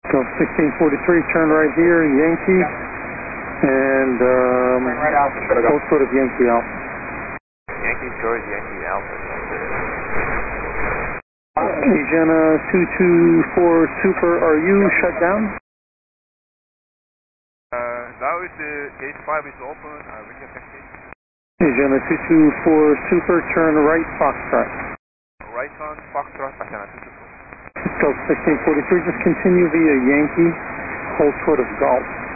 So 1643, turn right here, Yankee, and close sort of Yankee Alpha. Yankee George, Yankee Alpha. Asiana 224 Super, are you shut down? Now is the gate 5 is open, wind effective. Asiana 224 Super, turn right Foxtrot. Right on Foxtrot, Asiana 224. Go 1643, just continue via Yankee, hold short of Golf.